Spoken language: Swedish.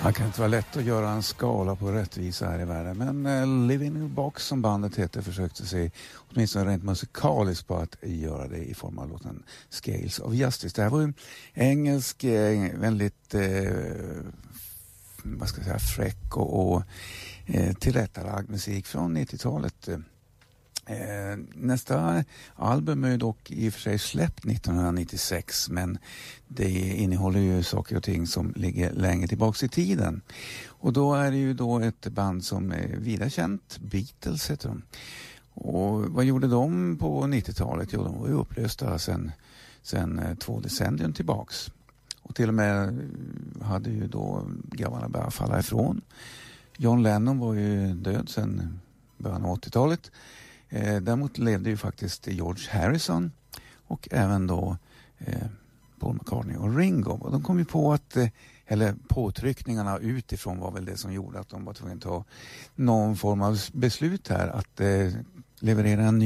Det kan inte vara lätt att göra en skala på rättvisa här i världen, men Living in a Box som bandet heter försökte sig åtminstone rent musikaliskt på att göra det i form av låten Scales of Justice. Det här var ju engelsk, väldigt vad ska jag säga, fräck och tillrättalagd musik från 90-talet. Nästa album är dock i och för sig släppt 1996, men det innehåller ju saker och ting som ligger längre tillbaka i tiden. Och då är det ju då ett band som är vida känt, Beatles heter de. Och vad gjorde de på 90-talet? Jo, de var ju upplösta sen 2 decennier tillbaks. Och till och med hade ju då grabbarna börjat falla ifrån. John Lennon var ju död sen början av 80-talet. Däremot levde ju faktiskt George Harrison och även då Paul McCartney och Ringo. Och de kom ju på att, eller påtryckningarna utifrån var väl det som gjorde att de var tvungna att ta någon form av beslut här att leverera en ny